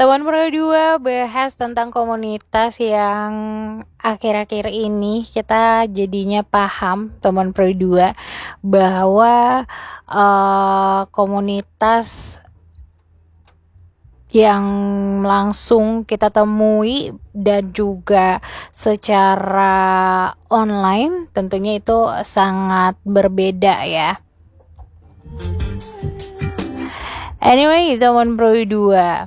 Teman Pro 2 bahas tentang komunitas yang akhir-akhir ini kita jadinya paham, teman Pro 2, bahwa komunitas yang langsung kita temui dan juga secara online tentunya itu sangat berbeda ya. Anyway, teman Pro 2,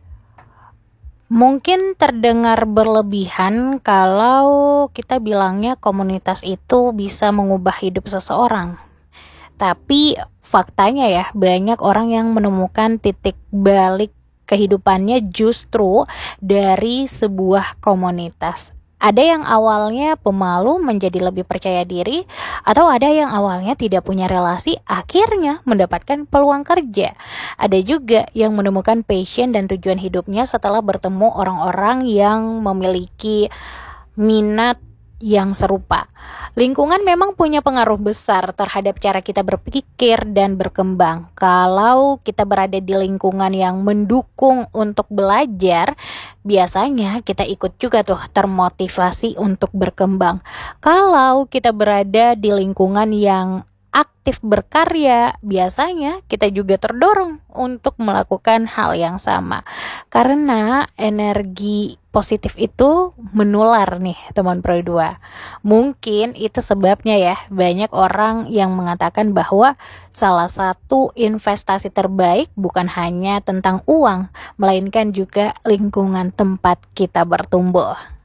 mungkin terdengar berlebihan kalau kita bilangnya komunitas itu bisa mengubah hidup seseorang. Tapi faktanya ya, banyak orang yang menemukan titik balik kehidupannya justru dari sebuah komunitas. Ada yang awalnya pemalu menjadi lebih percaya diri, atau ada yang awalnya tidak punya relasi akhirnya mendapatkan peluang kerja. Ada juga yang menemukan passion dan tujuan hidupnya setelah bertemu orang-orang yang memiliki minat yang serupa. Lingkungan memang punya pengaruh besar terhadap cara kita berpikir dan berkembang. Kalau kita berada di lingkungan yang mendukung untuk belajar, biasanya kita ikut juga tuh termotivasi untuk berkembang. Kalau kita berada di lingkungan yang aktif berkarya, biasanya kita juga terdorong untuk melakukan hal yang sama. Karena energi positif itu menular nih teman Pro 2. Mungkin itu sebabnya ya banyak orang yang mengatakan bahwa salah satu investasi terbaik bukan hanya tentang uang, melainkan juga lingkungan tempat kita bertumbuh.